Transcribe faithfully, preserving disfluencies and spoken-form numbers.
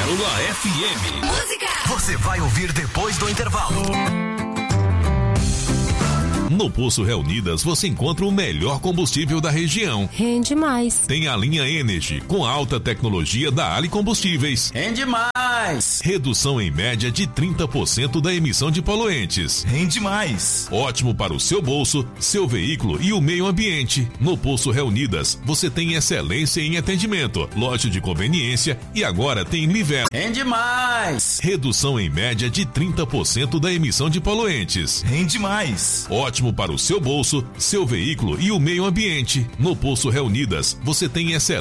Pérola F M. Música. Você vai ouvir depois do intervalo. No Poço Reunidas você encontra o melhor combustível da região. Rende mais. Tem a linha Energy, com alta tecnologia da Ali Combustíveis. Rende mais. Redução em média de trinta por cento da emissão de poluentes. Rende mais. Ótimo para o seu bolso, seu veículo e o meio ambiente. No Poço Reunidas você tem excelência em atendimento, loja de conveniência e agora tem Livelo. Rende mais. Redução em média de trinta por cento da emissão de poluentes. Rende mais. Ótimo para o seu bolso, seu veículo e o meio ambiente. No Poço Reunidas você tem excelência